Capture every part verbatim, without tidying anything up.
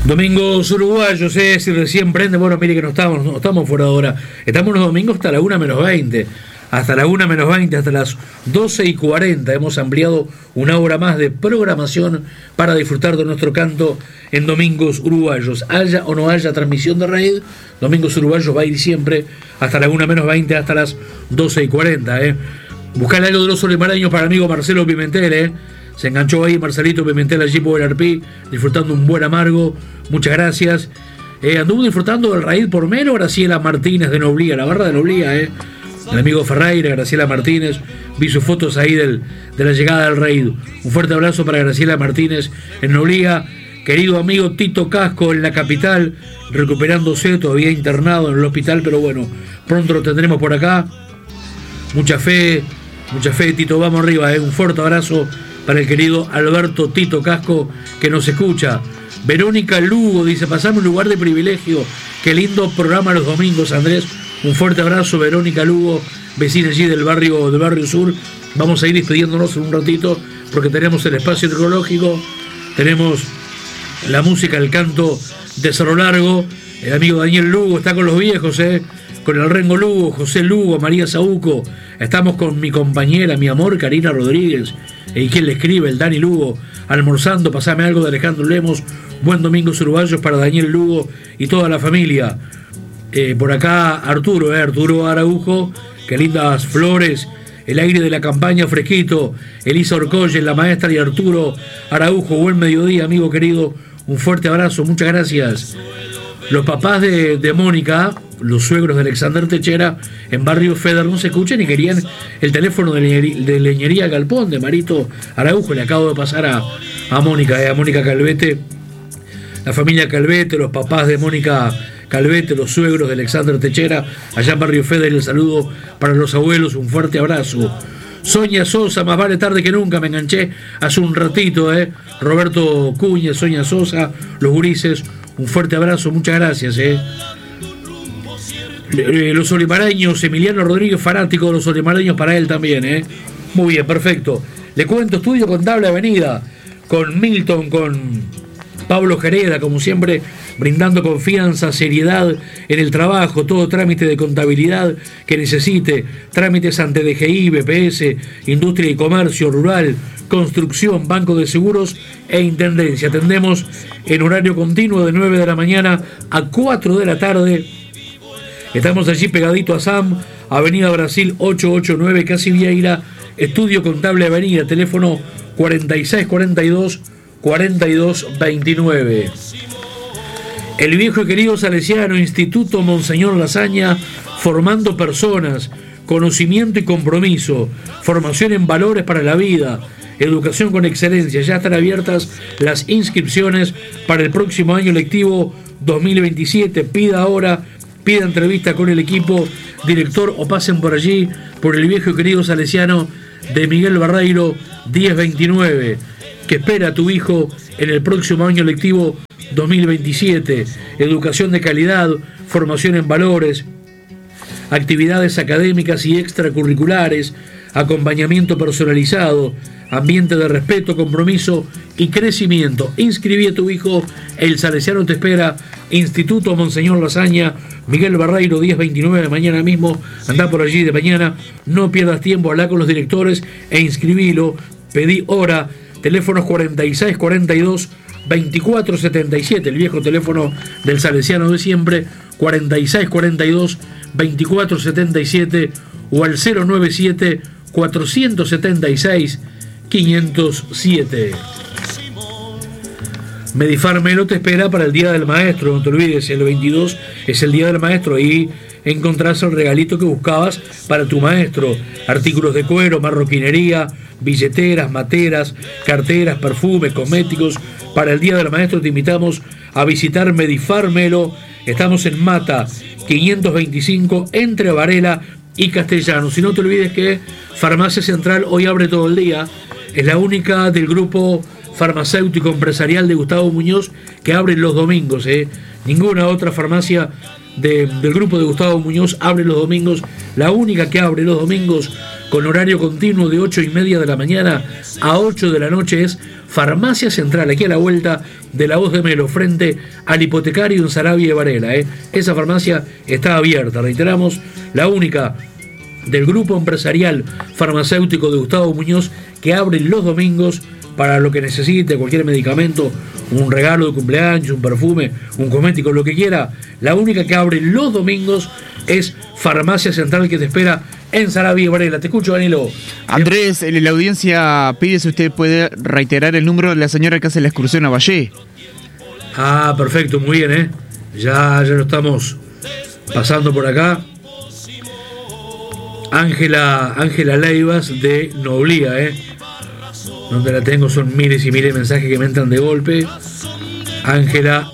Domingos uruguayos, eh, si recién prende, bueno, mire que no estamos, no estamos fuera de hora, estamos los domingos hasta la una menos veinte, hasta la una menos veinte, hasta las doce y cuarenta, hemos ampliado una hora más de programación para disfrutar de nuestro canto en Domingos Uruguayos, haya o no haya transmisión de raíz, Domingos Uruguayos va a ir siempre hasta la una menos veinte, hasta las doce y cuarenta, eh. Buscale algo de los solimaraños para el amigo Marcelo Pimentel, eh. Se enganchó ahí Marcelito Pimentel allí por el Arpí, disfrutando un buen amargo. Muchas gracias. Eh, anduvo disfrutando del raíz por menos Graciela Martínez de Noblía, la barra de Noblía, eh. El amigo Ferreira, Graciela Martínez. Vi sus fotos ahí del, de la llegada del raíz. Un fuerte abrazo para Graciela Martínez en Noblía. Querido amigo Tito Casco en la capital, recuperándose, todavía internado en el hospital, pero bueno, pronto lo tendremos por acá. Mucha fe, mucha fe, Tito, vamos arriba, eh. Un fuerte abrazo para el querido Alberto Tito Casco, que nos escucha. Verónica Lugo dice, pasame un lugar de privilegio, qué lindo programa los domingos, Andrés. Un fuerte abrazo, Verónica Lugo, vecina allí del barrio, del barrio sur. Vamos a ir despidiéndonos en un ratito, porque tenemos el espacio tecnológico, tenemos la música, el canto de Cerro Largo. El amigo Daniel Lugo está con los viejos, eh, con el Rengo Lugo, José Lugo, María Saúco. Estamos con mi compañera, mi amor, Karina Rodríguez. ¿Y quién le escribe? El Dani Lugo, almorzando. Pasame algo de Alejandro Lemos. Buen Domingos Uruguayos para Daniel Lugo y toda la familia. Eh, por acá Arturo, eh, Arturo Araujo, qué lindas flores, el aire de la campaña fresquito. Elisa Orcolle, la maestra, y Arturo Araujo, buen mediodía, amigo querido. Un fuerte abrazo, muchas gracias. Los papás de, de Mónica, los suegros de Alexander Techera, en barrio Feder, no se escuchan y querían el teléfono de leñería, de leñería Galpón, de Marito Araujo. Le acabo de pasar a, a Mónica, eh, a Mónica Calvete, la familia Calvete, los papás de Mónica Calvete, los suegros de Alexander Techera, allá en barrio Feder. El saludo para los abuelos, un fuerte abrazo. Sonia Sosa, más vale tarde que nunca, me enganché hace un ratito, eh. Roberto Cuña, Sonia Sosa, los gurises, un fuerte abrazo, muchas gracias, eh. Los olimaraños, Emiliano Rodríguez, fanático de los olimaraños para él también, eh. Muy bien, perfecto. Le cuento, estudio contable Avenida, con Milton, con Pablo Jereda, como siempre, brindando confianza, seriedad en el trabajo, todo trámite de contabilidad que necesite, trámites ante D G I, B P S, Industria y Comercio, Rural, Construcción, Banco de Seguros e Intendencia. Atendemos en horario continuo de nueve de la mañana a cuatro de la tarde. Estamos allí pegadito a Sam, Avenida Brasil ochocientos ochenta y nueve, Casi Vieira, Estudio Contable Avenida, teléfono cuarenta y seis cuarenta y dos cuarenta y dos veintinueve. El viejo y querido salesiano, Instituto Monseñor Lasaña, formando personas, conocimiento y compromiso, formación en valores para la vida, educación con excelencia. Ya están abiertas las inscripciones para el próximo año lectivo dos mil veintisiete. Pida ahora, pida entrevista con el equipo director o pasen por allí, por el viejo y querido salesiano de Miguel Barreiro diez veintinueve. Que espera a tu hijo en el próximo año lectivo dos mil veintisiete. Educación de calidad, formación en valores, actividades académicas y extracurriculares, acompañamiento personalizado, ambiente de respeto, compromiso y crecimiento. Inscribí a tu hijo, el salesiano te espera. Instituto Monseñor Lasaña, Miguel Barreiro diez veintinueve, mañana mismo. Andá por allí de mañana, no pierdas tiempo, habla con los directores e inscribilo. Pedí hora. Teléfonos cuarenta y seis cuarenta y dos veinticuatro setenta y siete, el viejo teléfono del salesiano de siempre, cuarenta y seis cuarenta y dos veinticuatro setenta y siete, o al cero noventa y siete cuatrocientos setenta y seis quinientos siete. Medifarmelo te espera para el Día del Maestro, no te olvides, el veintidós es el Día del Maestro y encontrás el regalito que buscabas para tu maestro. Artículos de cuero, marroquinería, billeteras, materas, carteras, perfumes, cosméticos. Para el Día del Maestro te invitamos a visitar Medifarmelo. Estamos en Mata quinientos veinticinco, entre Varela y Castellanos. Y no te olvides que Farmacia Central hoy abre todo el día. Es la única del grupo farmacéutico empresarial de Gustavo Muñoz que abre los domingos, ¿eh? Ninguna otra farmacia de, del grupo de Gustavo Muñoz abre los domingos. La única que abre los domingos con horario continuo de ocho y media de la mañana a ocho de la noche es Farmacia Central, aquí a la vuelta de la Voz de Melo, frente al hipotecario en Saravia y Varela. ¿eh? Esa farmacia está abierta, reiteramos, la única del grupo empresarial farmacéutico de Gustavo Muñoz que abre los domingos para lo que necesite, cualquier medicamento, un regalo de cumpleaños, un perfume, un cosmético, lo que quiera. La única que abre los domingos es Farmacia Central, que te espera en Saravia y Varela. Te escucho, Danilo. Andrés, la audiencia pide si usted puede reiterar el número de la señora que hace la excursión a Valle. Ah, perfecto, muy bien, ¿eh? Ya, ya lo estamos pasando por acá. Ángela Ángela Leivas de Noblía, ¿eh? Donde la tengo son miles y miles de mensajes que me entran de golpe. Ángela...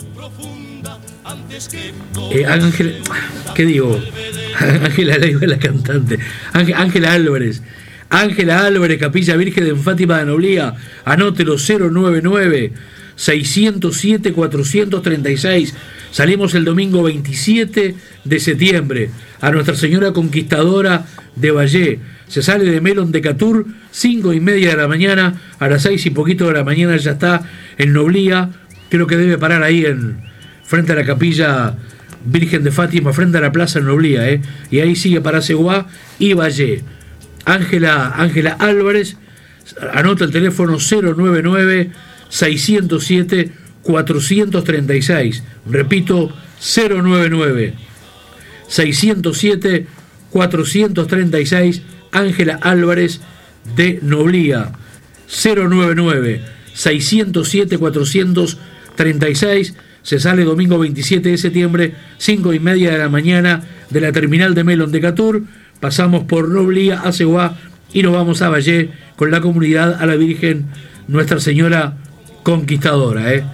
Eh, Ángela... ¿Qué digo? Ángela Leivas, la cantante. Ángela Álvarez. Ángela Álvarez, Capilla Virgen de Fátima de Noblía. Anótelo, cero nueve nueve, seiscientos siete, cuatrocientos treinta y seis. Salimos el domingo veintisiete de septiembre a Nuestra Señora Conquistadora de Valle. Se sale de Melon de Catur, cinco y media de la mañana, a las seis y poquito de la mañana ya está en Noblía. Creo que debe parar ahí en frente a la Capilla Virgen de Fátima, frente a la Plaza en Noblía, ¿eh? Y ahí sigue para Ceguá y Valle. Ángela Ángela Álvarez, anota el teléfono cero nueve nueve, seiscientos siete, cuatrocientos treinta y seis. Repito, cero nueve nueve, seiscientos siete, cuatrocientos treinta y seis. Ángela Álvarez de Noblía, cero nueve nueve, seiscientos siete, cuatrocientos treinta y seis. Se sale domingo veintisiete de septiembre, cinco y media de la mañana, de la terminal de Melon de Catur. Pasamos por Noblía a Ceguá y nos vamos a Valle con la comunidad a la Virgen Nuestra Señora Conquistadora. ¿eh?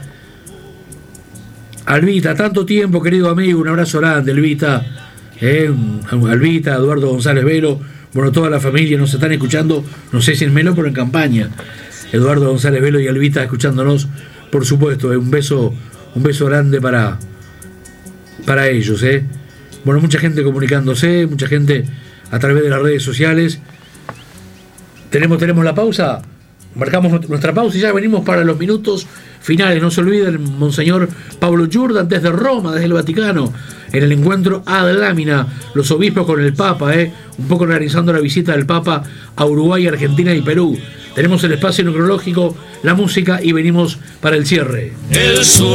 Albita, tanto tiempo, querido amigo, un abrazo grande, Albita. ¿eh? Albita, Eduardo González Velo, bueno, toda la familia nos están escuchando, no sé si en Melo, pero en campaña. Eduardo González Velo y Albita escuchándonos, por supuesto. ¿eh? Un beso, un beso grande para, para ellos. ¿eh? Bueno, mucha gente comunicándose, mucha gente a través de las redes sociales. Tenemos, tenemos la pausa. Marcamos nuestra pausa y ya venimos para los minutos finales. No se olviden, Monseñor Pablo Jordan, desde Roma, desde el Vaticano, en el encuentro ad lamina, los obispos con el Papa, ¿eh? un poco organizando la visita del Papa a Uruguay, Argentina y Perú. Tenemos el espacio necrológico, la música y venimos para el cierre. El